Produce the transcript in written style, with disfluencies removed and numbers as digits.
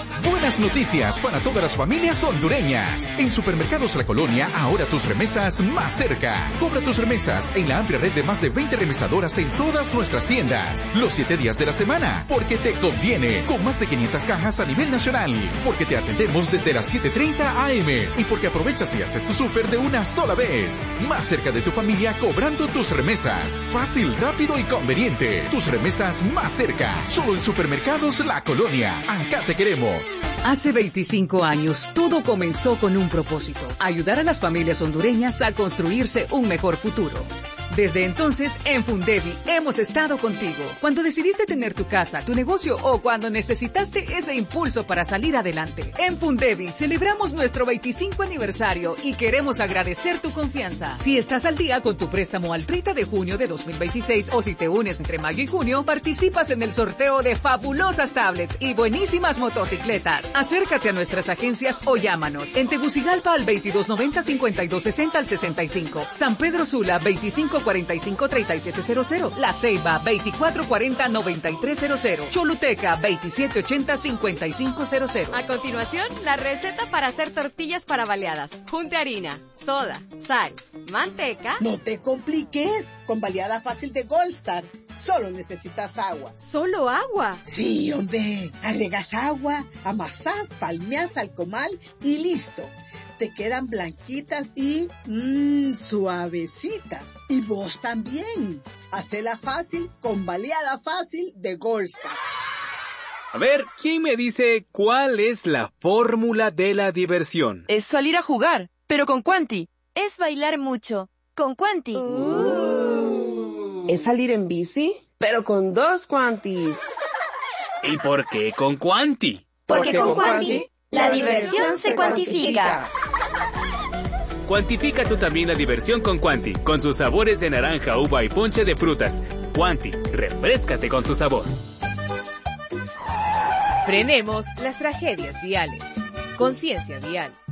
Buenas noticias para todas las familias hondureñas. En Supermercados La Colonia, ahora tus remesas más cerca. Cobra tus remesas en la amplia red de más de 20 remesadoras en todas nuestras tiendas. Los 7 días de la semana, porque te conviene. Con más de 500 cajas a nivel nacional. Porque te atendemos desde las 7:30 AM. Y porque aprovechas y haces tu súper de una sola vez. Más cerca de tu familia cobrando tus remesas. Fácil, rápido y conveniente. Tus remesas más cerca. Solo en Supermercados La Colonia. Acá te queremos. Hace 25 años, todo comenzó con un propósito: ayudar a las familias hondureñas a construirse un mejor futuro. Desde entonces, en Fundevi hemos estado contigo. Cuando decidiste tener tu casa, tu negocio o cuando necesitaste ese impulso para salir adelante. En Fundevi celebramos nuestro 25 aniversario y queremos agradecer tu confianza. Si estás al día con tu préstamo al 30 de junio de 2026 o si te unes entre mayo y junio, participas en el sorteo de fabulosas tablets y buenísimas motocicletas. Acércate a nuestras agencias o llámanos. En Tegucigalpa al 2290-5260 al 65. San Pedro Sula 2545-3700. La Ceiba 2440-9300. Choluteca 2780-5500. A continuación, la receta para hacer tortillas para baleadas. Junte harina, soda, sal, manteca. No te compliques, con baleada fácil de Goldstar. Solo necesitas agua. ¿Solo agua? Sí, hombre. Agregas agua, amasás, palmeás al comal y listo. Te quedan blanquitas y suavecitas. Y vos también. Hacela fácil con baleada fácil de Goldstar. A ver, ¿quién me dice cuál es la fórmula de la diversión? Es salir a jugar, pero con Quanti. Es bailar mucho, con Quanti. Es salir en bici, pero con 2 Quantis. ¿Y por qué con Quanti? Porque con Quanti, la diversión se cuantifica. Cuantifica tú también la diversión con Quanti, con sus sabores de naranja, uva y ponche de frutas. Quanti, refréscate con su sabor. Frenemos las tragedias viales. Conciencia vial.